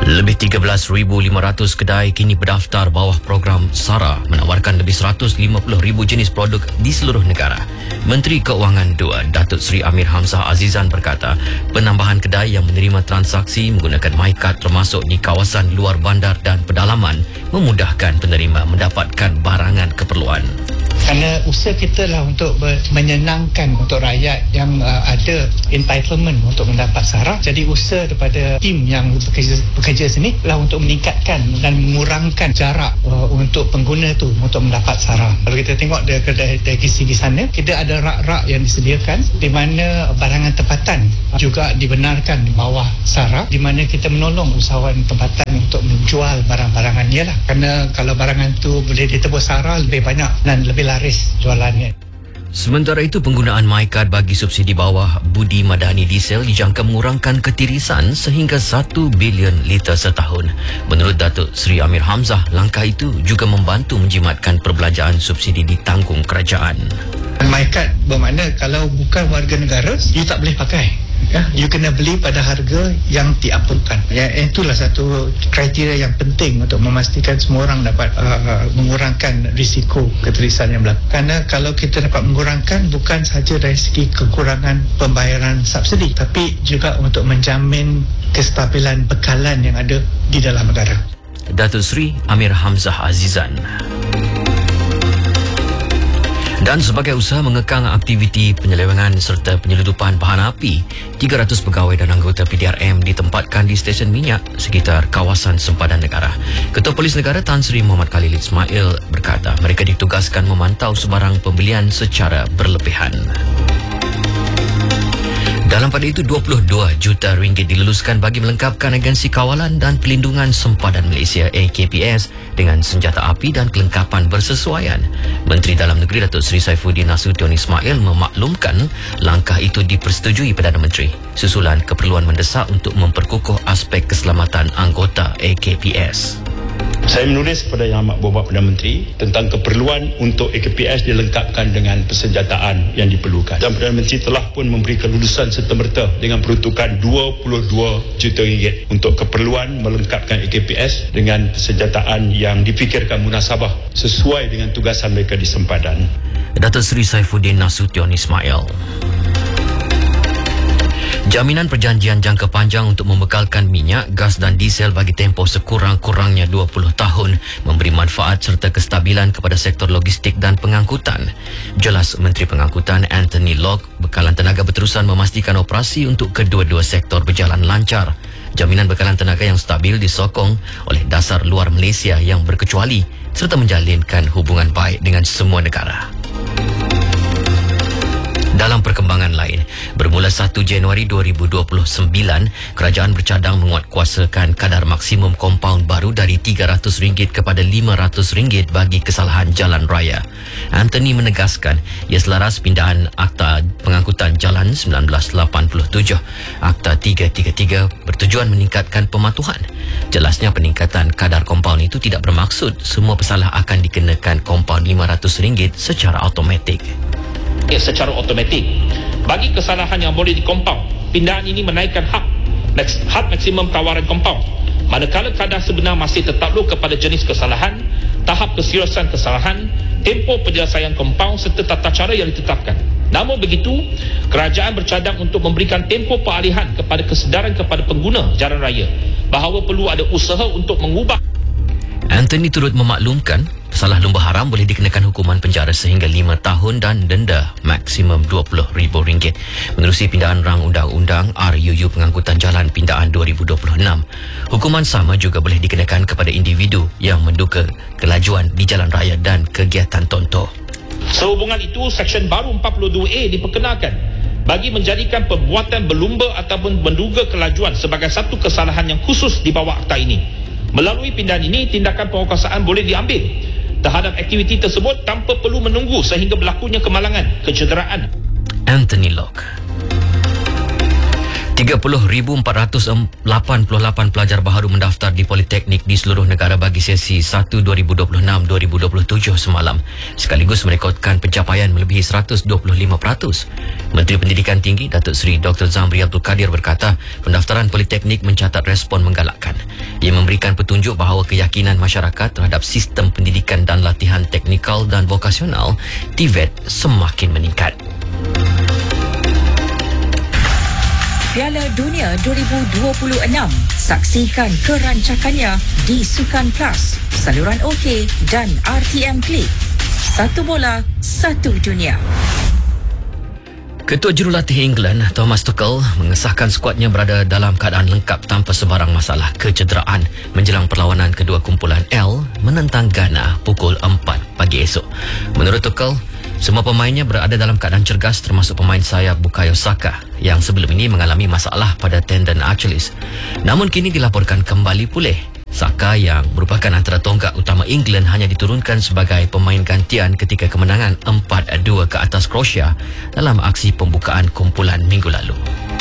Lebih 13,500 kedai kini berdaftar bawah program SARA menawarkan lebih 150,000 jenis produk di seluruh negara. Menteri Keuangan II, Datuk Seri Amir Hamzah Azizan berkata, penambahan kedai yang menerima transaksi menggunakan MyCard termasuk di kawasan luar bandar dan pedalaman memudahkan penerima mendapatkan barangan keperluan. Kerana usaha kita lah untuk menyenangkan untuk rakyat yang ada entitlement untuk mendapat SARA. Jadi usaha daripada tim yang bekerja sini lah untuk meningkatkan dan mengurangkan jarak untuk pengguna tu untuk mendapat SARA. Kalau kita tengok dari segi sana, kita ada rak-rak yang disediakan di mana barangan tempatan juga dibenarkan di bawah SARA, di mana kita menolong usahawan tempatan untuk menjual barang-barangannya lah. Kerana kalau barangan tu boleh ditebus SARA lebih banyak dan lebih laris jualannya. Sementara itu, penggunaan MyCard bagi subsidi bawah budi madani diesel dijangka mengurangkan ketirisan sehingga 1 bilion liter setahun. Menurut Datuk Seri Amir Hamzah, langkah itu juga membantu menjimatkan perbelanjaan subsidi ditanggung kerajaan. MyCard bermakna kalau bukan warga negara, you tak boleh pakai. You kena beli pada harga yang diapunkan. Itulah satu kriteria yang penting untuk memastikan semua orang dapat mengurangkan risiko ketirisan yang berlaku. Kerana kalau kita dapat mengurangkan bukan sahaja dari segi kekurangan pembayaran subsidi, tapi juga untuk menjamin kestabilan bekalan yang ada di dalam negara. Datuk Seri Amir Hamzah Azizan. Dan sebagai usaha mengekang aktiviti penyelewengan serta penyeludupan bahan api, 300 pegawai dan anggota PDRM ditempatkan di stesen minyak sekitar kawasan sempadan negara. Ketua Polis Negara Tan Sri Muhammad Khalil Ismail berkata mereka ditugaskan memantau sebarang pembelian secara berlebihan. Dalam pada itu, 22 juta ringgit diluluskan bagi melengkapkan Agensi Kawalan dan Pelindungan Sempadan Malaysia AKPS dengan senjata api dan kelengkapan bersesuaian. Menteri Dalam Negeri Datuk Seri Saifuddin Nasution Ismail memaklumkan langkah itu dipersetujui Perdana Menteri susulan keperluan mendesak untuk memperkukuh aspek keselamatan anggota AKPS. Saya menulis kepada Yang Amat Berhormat Perdana Menteri tentang keperluan untuk AKPS dilengkapkan dengan persenjataan yang diperlukan. Dan Perdana Menteri telah pun memberi kelulusan serta-merta dengan peruntukan 22 juta ringgit untuk keperluan melengkapkan AKPS dengan persenjataan yang difikirkan munasabah sesuai dengan tugasan mereka di sempadan. Datuk Seri Saifuddin Nasution Ismail. Jaminan perjanjian jangka panjang untuk membekalkan minyak, gas dan diesel bagi tempoh sekurang-kurangnya 20 tahun memberi manfaat serta kestabilan kepada sektor logistik dan pengangkutan. Jelas Menteri Pengangkutan Anthony Locke, bekalan tenaga berterusan memastikan operasi untuk kedua-dua sektor berjalan lancar. Jaminan bekalan tenaga yang stabil disokong oleh dasar luar Malaysia yang berkecuali serta menjalinkan hubungan baik dengan semua negara. Dalam perkembangan lain, bermula 1 Januari 2029, kerajaan bercadang menguatkuasakan kadar maksimum kompaun baru dari RM300 kepada RM500 bagi kesalahan jalan raya. Anthony menegaskan ia selaras pindahan Akta Pengangkutan Jalan 1987. Akta 333 bertujuan meningkatkan pematuhan. Jelasnya peningkatan kadar kompaun itu tidak bermaksud semua pesalah akan dikenakan kompaun RM500 secara automatik. Secara automatik bagi kesalahan yang boleh dikompaun, pindahan ini menaikkan had maksimum tawaran kompaun, manakala kadar sebenar masih tertakluk kepada jenis kesalahan, tahap keseriusan kesalahan, tempoh penyelesaian kompaun serta tata cara yang ditetapkan. Namun begitu, kerajaan bercadang untuk memberikan tempoh peralihan kepada kesedaran kepada pengguna jalan raya bahawa perlu ada usaha untuk mengubah. Anthony turut memaklumkan pesalah lumba haram boleh dikenakan hukuman penjara sehingga 5 tahun dan denda maksimum RM20,000 menerusi pindahan rang Undang-Undang RUU Pengangkutan Jalan Pindaan 2026. Hukuman sama juga boleh dikenakan kepada individu yang menduga kelajuan di jalan raya dan kegiatan contoh. Sehubungan itu, Seksyen baru 42A diperkenalkan bagi menjadikan perbuatan berlumba ataupun menduga kelajuan sebagai satu kesalahan yang khusus di bawah akta ini. Melalui pindahan ini, tindakan penguasaan boleh diambil terhadap aktiviti tersebut tanpa perlu menunggu sehingga berlakunya kemalangan, kecederaan. Anthony Locke. 30,488 pelajar baharu mendaftar di Politeknik di seluruh negara bagi sesi 1 2026-2027 semalam, sekaligus merekodkan pencapaian melebihi 125%. Menteri Pendidikan Tinggi Datuk Seri Dr. Zamri Abdul Kadir berkata, pendaftaran Politeknik mencatat respon menggalakkan. Ia memberikan petunjuk bahawa keyakinan masyarakat terhadap sistem pendidikan dan latihan teknikal dan vokasional TVET semakin meningkat. Piala Dunia 2026. Saksikan kerancakannya di Sukan Plus, saluran OK dan RTM Klik. Satu bola, satu dunia. Ketua Jurulatih England, Thomas Tuchel, mengesahkan skuadnya berada dalam keadaan lengkap tanpa sebarang masalah kecederaan menjelang perlawanan kedua kumpulan L menentang Ghana pukul 4 pagi esok. Menurut Tuchel, semua pemainnya berada dalam keadaan cergas termasuk pemain sayap Bukayo Saka yang sebelum ini mengalami masalah pada tendon Achilles. Namun kini dilaporkan kembali pulih. Saka yang merupakan antara tonggak utama England hanya diturunkan sebagai pemain gantian ketika kemenangan 4-2 ke atas Croatia dalam aksi pembukaan kumpulan minggu lalu.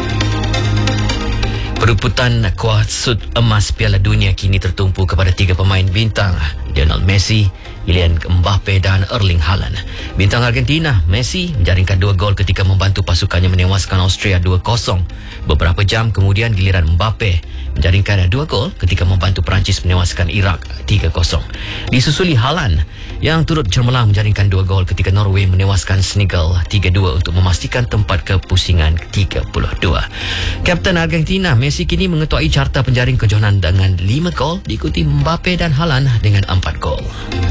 Perebutan kuat sut emas Piala Dunia kini tertumpu kepada 3 pemain bintang, Lionel Messi, Kylian Mbappe dan Erling Haaland. Bintang Argentina, Messi, menjaringkan 2 gol ketika membantu pasukannya menewaskan Austria 2-0. Beberapa jam kemudian giliran Mbappe menjaringkan 2 gol ketika membantu Perancis menewaskan Iraq 3-0. Disusuli Haaland yang turut cemerlang menjaringkan 2 gol ketika Norway menewaskan Senegal 3-2 untuk memastikan tempat ke pusingan 32. Kapten Argentina, Messi kini mengetuai carta penjaring kejohanan dengan 5 gol, diikuti Mbappe dan Haaland dengan 4 gol.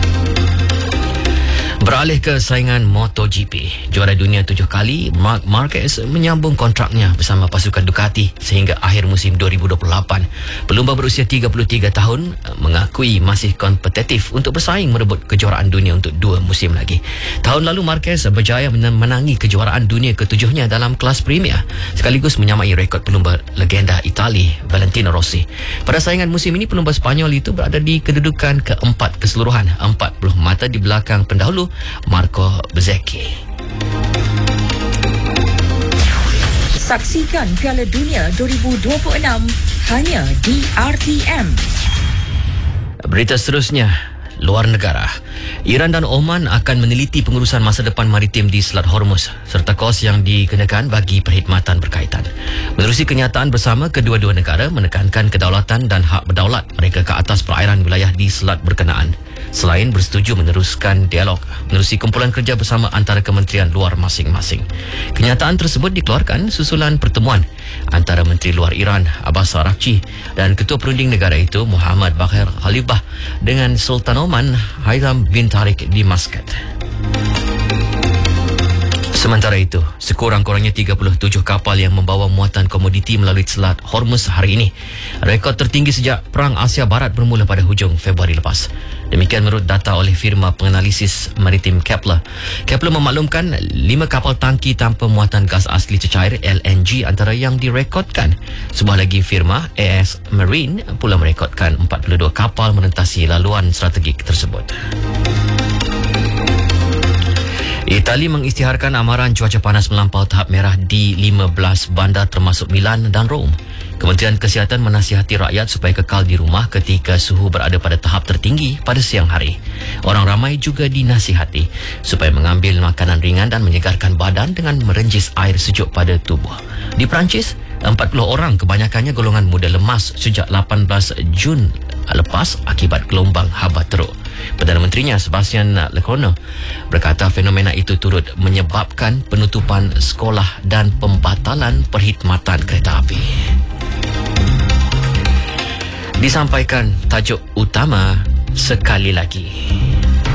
Beralih ke saingan MotoGP, juara dunia 7 kali, Marc Marquez menyambung kontraknya bersama pasukan Ducati sehingga akhir musim 2028. Pelumba berusia 33 tahun mengakui masih kompetitif untuk bersaing merebut kejuaraan dunia untuk 2 musim lagi. Tahun lalu Marquez berjaya menangi kejuaraan dunia ke-7-nya dalam kelas Premier, sekaligus menyamai rekod pelumba legenda Itali Valentino Rossi. Pada saingan musim ini, pelumba Spanyol itu berada di kedudukan keempat keseluruhan, 40 mata di belakang pendahulu Marco Bezzecchi. Saksikan Piala Dunia 2026 hanya di RTM. Berita seterusnya, luar negara. Iran dan Oman akan meneliti pengurusan masa depan maritim di Selat Hormuz serta kos yang dikenakan bagi perkhidmatan berkaitan. Menerusi kenyataan bersama, kedua-dua negara menekankan kedaulatan dan hak berdaulat mereka ke atas perairan wilayah di selat berkenaan, selain bersetuju meneruskan dialog menerusi kumpulan kerja bersama antara kementerian luar masing-masing. Kenyataan tersebut dikeluarkan susulan pertemuan antara Menteri Luar Iran Abbas Araghchi dan Ketua Perunding negara itu Muhammad Baqir Khalifah dengan Sultan Oman Haitham bin Tariq di Muscat. Sementara itu, sekurang-kurangnya 37 kapal yang membawa muatan komoditi melalui Selat Hormuz hari ini. Rekod tertinggi sejak Perang Asia Barat bermula pada hujung Februari lepas. Demikian menurut data oleh firma penganalisis maritim Kepler. Kepler memaklumkan 5 kapal tangki tanpa muatan gas asli cecair LNG antara yang direkodkan. Sebuah lagi firma AS Marine pula merekodkan 42 kapal merentasi laluan strategik tersebut. Itali mengisytiharkan amaran cuaca panas melampau tahap merah di 15 bandar termasuk Milan dan Rom. Kementerian Kesihatan menasihati rakyat supaya kekal di rumah ketika suhu berada pada tahap tertinggi pada siang hari. Orang ramai juga dinasihati supaya mengambil makanan ringan dan menyegarkan badan dengan merenjis air sejuk pada tubuh. Di Perancis, 40 orang kebanyakannya golongan muda lemas sejak 18 Jun lepas akibat gelombang haba teruk. Perdana Menterinya Sebastian Lecornu berkata fenomena itu turut menyebabkan penutupan sekolah dan pembatalan perkhidmatan kereta api. Disampaikan tajuk utama sekali lagi.